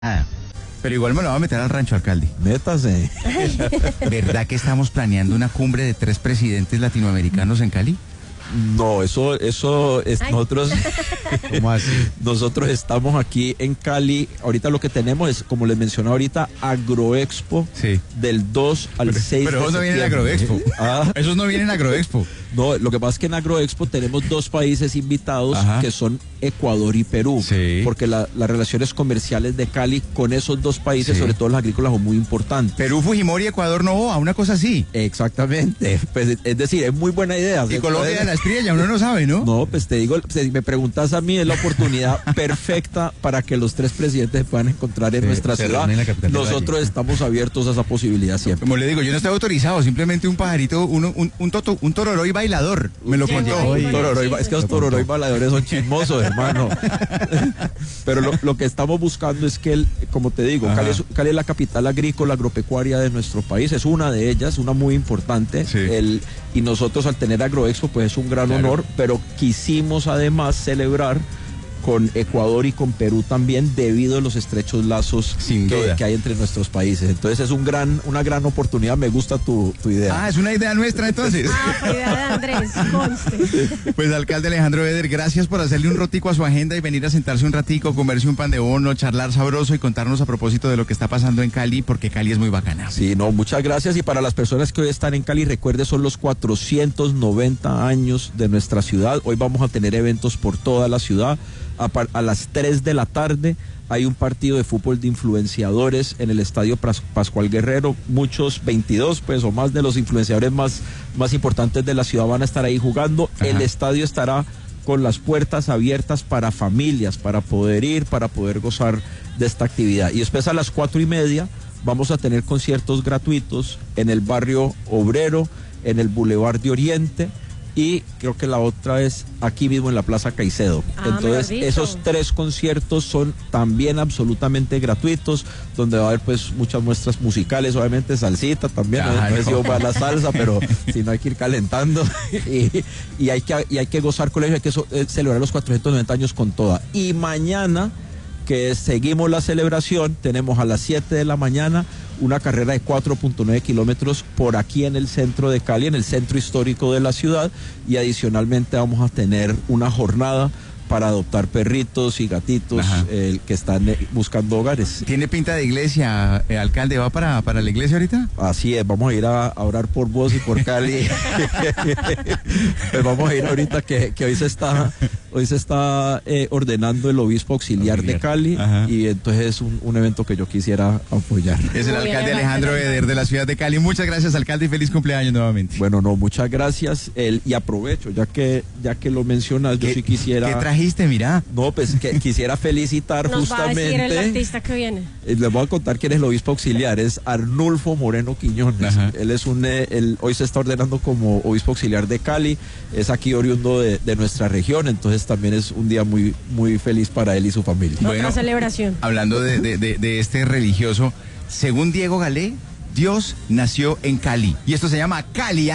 nada. Pero igual me lo va a meter al rancho, alcalde. Métase. ¿Verdad que estamos planeando una cumbre de 3 presidentes latinoamericanos en Cali? No, eso es nosotros. ¿Cómo así? Nosotros estamos aquí en Cali. Ahorita lo que tenemos es, como les mencioné ahorita, Agroexpo. Sí. Del 2 al 6 Pero de esos no vienen en septiembre. Agroexpo. Ah, Esos no vienen en Agroexpo. no, lo que pasa es que en Agroexpo tenemos 2 países invitados. Ajá. Que son Ecuador y Perú. Sí. Porque las relaciones comerciales de Cali con esos 2 países, Sí. sobre todo las agrícolas, son muy importantes. Perú, Fujimori, Ecuador, Novoa, una cosa así. Exactamente. Pues, es decir, es muy buena idea. Y Colombia de la Espriella, uno no sabe, ¿no? No, pues te digo, si me preguntas a mí, es la oportunidad perfecta para que los 3 presidentes se puedan encontrar en Sí, nuestra se ciudad. reúnen en la capital del Nosotros Valle. estamos abiertos a esa posibilidad siempre. Como le digo, yo no estoy autorizado, simplemente un pajarito, un tororoy bailador, me lo contó. Un tororoy, es que los tororoy bailadores son chismosos, hermano. Pero lo que estamos buscando es que, como te digo, Cali es la capital agrícola, agropecuaria de nuestro país, es una de ellas, una muy importante. Sí. Y nosotros al tener Agroexpo, pues es un gran honor, pero quisimos además celebrar con Ecuador y con Perú también, debido a los estrechos lazos Sin duda. que hay entre nuestros países. Entonces es una gran oportunidad, me gusta tu idea. Ah, es una idea nuestra entonces. Fue idea de Andrés, conste. Pues alcalde Alejandro Eder, gracias por hacerle un rotico a su agenda y venir a sentarse un ratico, comerse un pan de bono, charlar sabroso y contarnos a propósito de lo que está pasando en Cali, porque Cali es muy bacana. Sí, no, muchas gracias. Y para las personas que hoy están en Cali, recuerde, son los 490 años de nuestra ciudad. Hoy vamos a tener eventos por toda la ciudad. A las 3 de la tarde hay un partido de fútbol de influenciadores en el estadio Pascual Guerrero. Muchos, 22 pues o más de los influenciadores más importantes de la ciudad van a estar ahí jugando. Ajá. El estadio estará con las puertas abiertas para familias, para poder ir, para poder gozar de esta actividad. Y después a las 4:30 vamos a tener conciertos gratuitos en el barrio Obrero, en el Boulevard de Oriente, y creo que la otra es aquí mismo en la Plaza Caicedo. Entonces mejor dicho. esos 3 conciertos son también absolutamente gratuitos, donde va a haber pues muchas muestras musicales, obviamente salsita también, Claro. no he sido para la salsa, pero si no hay que ir calentando y hay que gozar con ello, hay que celebrar los 490 años con toda. Y mañana, que seguimos la celebración, tenemos a las 7 de la mañana una carrera de 4.9 kilómetros por aquí en el centro de Cali, en el centro histórico de la ciudad, y adicionalmente vamos a tener una jornada para adoptar perritos y gatitos que están buscando hogares. ¿Tiene pinta de iglesia, alcalde? ¿Va para la iglesia ahorita? Así es, vamos a ir a orar por vos y por Cali. Pues vamos a ir ahorita que hoy se está ordenando el obispo auxiliar de Cali. Ajá. Y entonces es un evento que yo quisiera apoyar. Es el Muy bien, alcalde Alejandro Eder de la ciudad de Cali. Muchas gracias, alcalde, y feliz cumpleaños nuevamente. Bueno, no, muchas gracias. Y aprovecho, ya que lo mencionas, yo sí quisiera. ¿Qué trajiste, mira? No, pues que quisiera felicitar Nos va a decir el justamente. artista que viene. Les voy a contar quién es el obispo auxiliar, es Arnulfo Moreno Quiñones. Ajá. Él es hoy se está ordenando como obispo auxiliar de Cali, es aquí oriundo de nuestra región, entonces también es un día muy, muy feliz para él y su familia. Bueno, Otra celebración. Hablando de este religioso, según Diego Galé, Dios nació en Cali. Y esto se llama Cali.